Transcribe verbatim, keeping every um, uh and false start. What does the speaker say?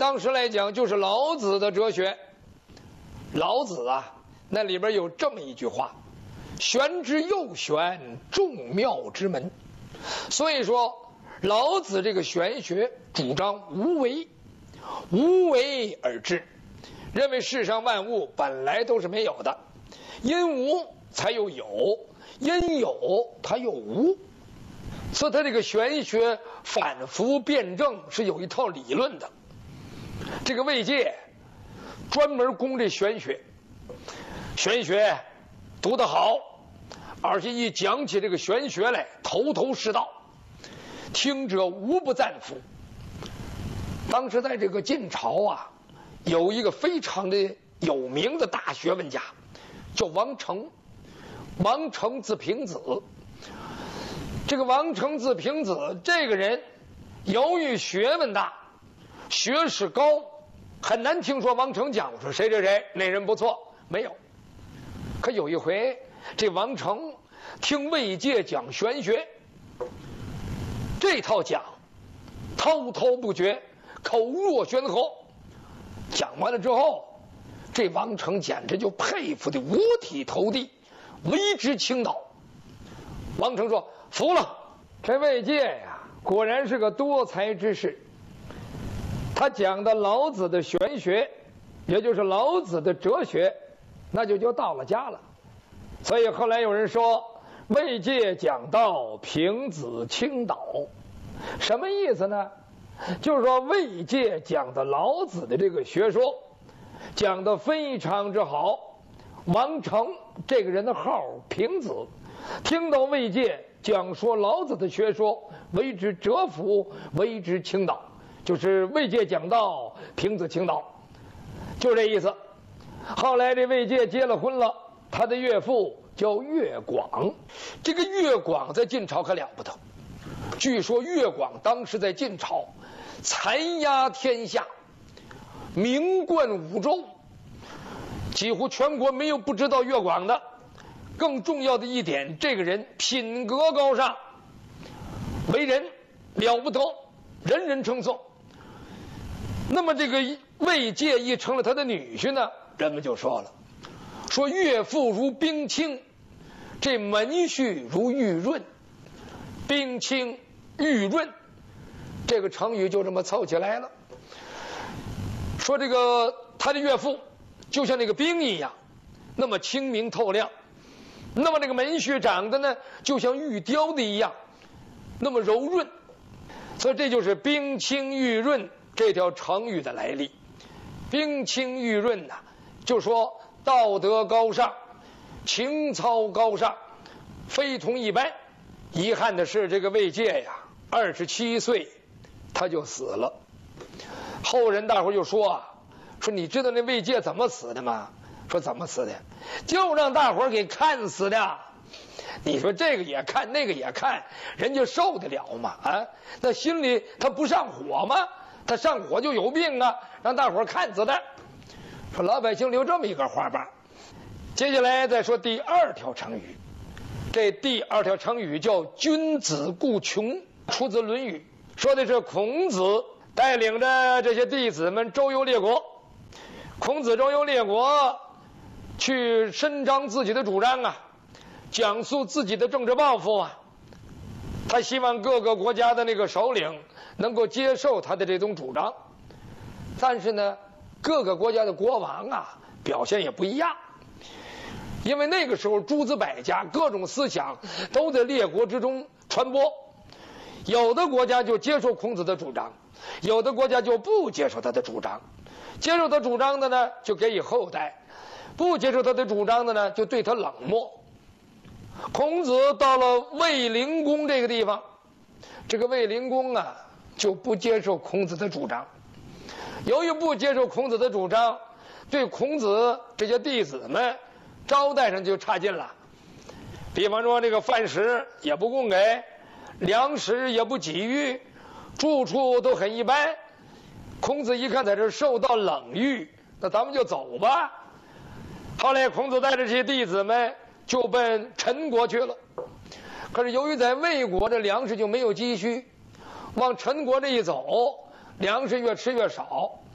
当时来讲就是老子的哲学。老子啊，那里边有这么一句话：玄之又玄，众妙之门。所以说老子这个玄学主张无为，无为而治，认为世上万物本来都是没有的，因无才有有，因有它又无。所以他这个玄学反复辩证是有一套理论的。这个魏介专门攻这玄学，玄学读得好，而且一讲起这个玄学来头头是道，听者无不赞服。当时在这个晋朝啊，有一个非常的有名的大学问家，叫王成，王成字平子。这个王成字平子这个人，由于学问大，学识高，很难听说王成讲说谁谁谁那人不错，没有。可有一回，这王成听魏介讲玄学，这套讲滔滔不绝，口若悬河。讲完了之后，这王成简直就佩服的五体投地，为之倾倒。王成说：服了，这魏介呀，果然是个多才之士。他讲的老子的玄学，也就是老子的哲学，那就就到了家了。所以后来有人说，魏介讲道，平子倾倒。什么意思呢？就是说魏介讲的老子的这个学说，讲得非常之好。王成这个人的号平子，听到魏介讲说老子的学说，为之折服，为之倾倒，就是魏介讲道，平子倾倒，就这意思。后来这魏介结了婚了，他的岳父叫岳广。这个岳广在晋朝可了不得，据说岳广当时在晋朝残压天下，名冠五洲，几乎全国没有不知道岳广的。更重要的一点，这个人品格高尚，为人了不得，人人称颂。那么这个魏介一成了他的女婿呢，人们就说了，说岳父如冰清，这门婿如玉润。冰清玉润这个成语就这么凑起来了。说这个他的岳父就像那个冰一样，那么清明透亮，那么这个门婿长得呢就像玉雕的一样，那么柔润。所以这就是冰清玉润这条成语的来历。冰清玉润呐、啊，就说道德高尚，情操高尚，非同一般。遗憾的是，这个魏介呀，二十七岁他就死了。后人大伙就说啊，说你知道那魏介怎么死的吗？说怎么死的？就让大伙给看死的。你说这个也看，那个也看，人家受得了吗？啊，那心里他不上火吗？他上火就有病啊！让大伙看死的。说老百姓留这么一个花瓣。接下来再说第二条成语。这第二条成语叫君子固穷，出自《论语》，说的是孔子带领着这些弟子们周游列国。孔子周游列国，去伸张自己的主张啊，讲述自己的政治抱负啊。他希望各个国家的那个首领能够接受他的这种主张，但是呢，各个国家的国王啊，表现也不一样。因为那个时候诸子百家，各种思想都在列国之中传播，有的国家就接受孔子的主张，有的国家就不接受他的主张。接受他主张的呢，就给予厚待；不接受他的主张的呢，就对他冷漠。孔子到了卫灵公这个地方，这个卫灵公啊，就不接受孔子的主张。由于不接受孔子的主张，对孔子这些弟子们招待上就差劲了。比方说这个饭食也不供给，粮食也不给予，住处都很一般。孔子一看在这受到冷遇，那咱们就走吧。后来孔子带着这些弟子们就奔陈国去了。可是由于在魏国的粮食就没有积蓄，往陈国这一走，粮食越吃越少。